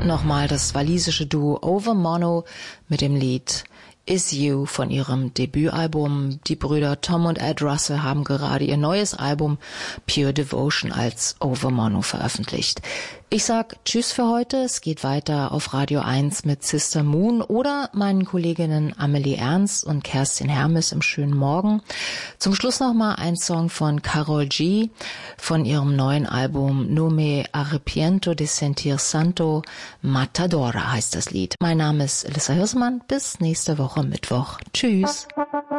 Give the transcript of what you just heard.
Nochmal das walisische Duo Over Mono mit dem Lied Is You von ihrem Debütalbum. Die Brüder Tom und Ed Russell haben gerade ihr neues Album Pure Devotion als Over Mono veröffentlicht. Ich sag Tschüss für heute. Es geht weiter auf Radio 1 mit Sister Moon oder meinen Kolleginnen Amelie Ernst und Kerstin Hermes im schönen Morgen. Zum Schluss nochmal ein Song von Karol G von ihrem neuen Album No Me Arrepiento de Sentir Santo. Matadora heißt das Lied. Mein Name ist Elissa Hirsemann. Bis nächste Woche Mittwoch. Tschüss.